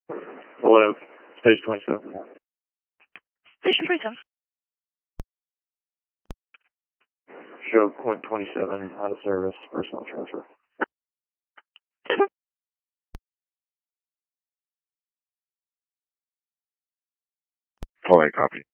Hello, stage 27. Station 27. Show point 27, out of service, personal transfer. All right, copy.